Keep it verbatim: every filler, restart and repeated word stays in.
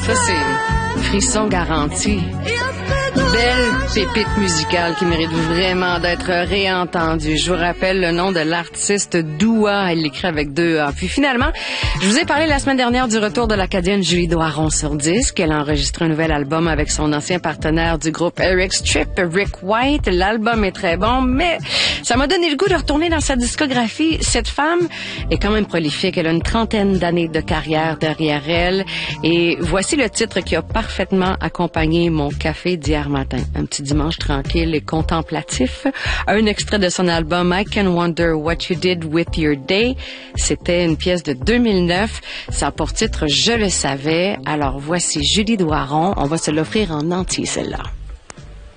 Ça, c'est frisson garanti. Belle pépite musicale qui mérite vraiment d'être réentendue. Je vous rappelle le nom de l'artiste Doua. Elle l'écrit avec deux A. Puis finalement, je vous ai parlé la semaine dernière du retour de l'Acadienne Julie Doiron sur disque. Elle a enregistré un nouvel album avec son ancien partenaire du groupe Eric Strip, Rick White. L'album est très bon, mais ça m'a donné le goût de retourner dans sa discographie. Cette femme est quand même prolifique. Elle a une trentaine d'années de carrière derrière elle. Et voici le titre qui a parfaitement accompagné mon café d'hier matin. Un petit dimanche tranquille et contemplatif. Un extrait de son album I Can Wonder What You Did With Your Day. C'était une pièce de deux mille neuf. Ça a pour titre Je le savais. Alors voici Julie Doiron. On va se l'offrir en entier, celle-là.